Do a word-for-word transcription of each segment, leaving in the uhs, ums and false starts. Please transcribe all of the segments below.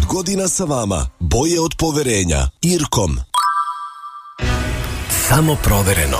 godina sa vama. Boje od poverenja. Irkom. Samo provereno.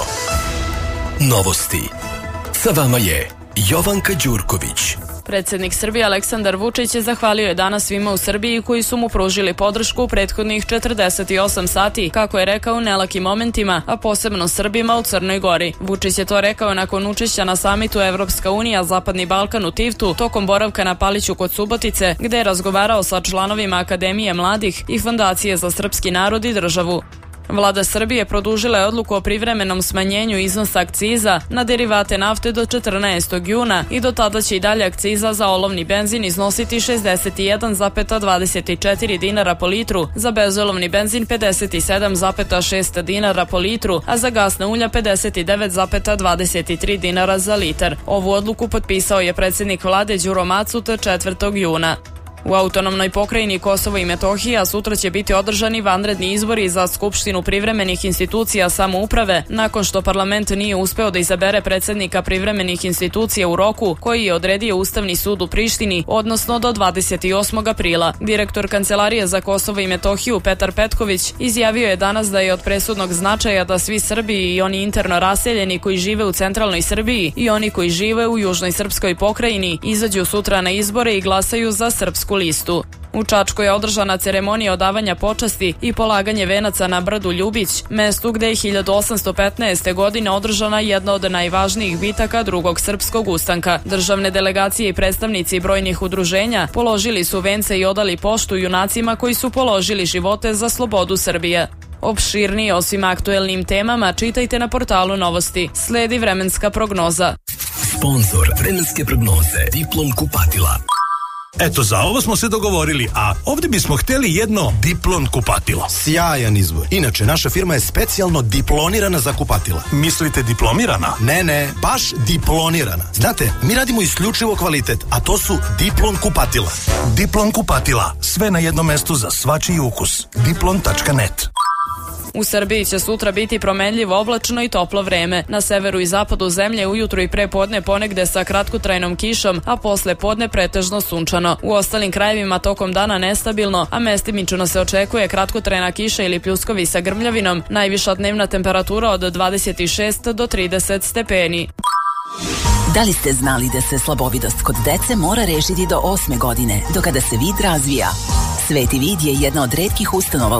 Novosti. Sa vama je Jovanka Đurković. Predsjednik Srbije Aleksandar Vučić je zahvalio je danas svima u Srbiji koji su mu pružili podršku u prethodnih četrdeset osam sati, kako je rekao, u nelakim momentima, a posebno Srbima u Crnoj Gori. Vučić je to rekao nakon učešća na samitu Evropska unija Zapadni Balkan u Tivtu, tokom boravka na Paliću kod Subotice, gde je razgovarao sa članovima Akademije mladih i Fondacije za srpski narod i državu. Vlada Srbije produžila je odluku o privremenom smanjenju iznosa akciza na derivate nafte do četrnaestog juna i do tada će i dalje akciza za olovni benzin iznositi šezdeset jedan zarez dvadeset četiri dinara po litru, za bezolovni benzin pedeset sedam zarez šest dinara po litru, a za gasna ulja pedeset devet zarez dvadeset tri dinara za litar. Ovu odluku potpisao je predsjednik vlade Đuro Macut četvrtog juna. U autonomnoj pokrajini Kosovo i Metohija sutra će biti održani vanredni izbori za Skupštinu privremenih institucija samouprave, nakon što parlament nije uspeo da izabere predsjednika privremenih institucija u roku koji je odredio Ustavni sud u Prištini, odnosno do dvadeset osmog aprila. Direktor Kancelarije za Kosovo i Metohiju Petar Petković izjavio je danas da je od presudnog značaja da svi Srbi i oni interno raseljeni koji žive u centralnoj Srbiji i oni koji žive u južnoj srpskoj pokrajini izađu sutra na izbore i glasaju za Srpsku listu. U Čačku je održana ceremonija odavanja počasti i polaganje venaca na brdu Ljubić, mestu gde je hiljadu osamsto petnaeste. godine održana jedna od najvažnijih bitaka drugog srpskog ustanka. Državne delegacije i predstavnici brojnih udruženja položili su vence i odali poštu junacima koji su položili živote za slobodu Srbije. Opširnije o svim aktuelnim temama čitajte na portalu Novosti. Sledi vremenska prognoza. Sponzor vremenske prognoze Diplom kupatila. Eto, za ovo smo se dogovorili, a ovdje bismo htjeli jedno Diplon kupatilo. Sjajan izbor. Inače, naša firma je specijalno diplonirana za kupatila. Mislite diplomirana? Ne, ne, baš diplonirana. Znate, mi radimo isključivo kvalitet, a to su Diplon kupatila. Diplon kupatila. Sve na jednom mestu za svačiji ukus. diplon tačka net. U Srbiji će sutra biti promenljivo oblačno i toplo vreme. Na severu i zapadu zemlje ujutru i pre podne ponegde sa kratkotrajnom kišom, a posle podne pretežno sunčano. U ostalim krajevima tokom dana nestabilno, a mestimično se očekuje kratkotrajna kiša ili pljuskovi sa grmljavinom. Najviša dnevna temperatura od dvadeset šest do trideset stepeni. Da li ste znali da se slabovidost kod dece mora rešiti do osme godine, do kada se vid razvija? Sveti vid je jedna od retkih ustanova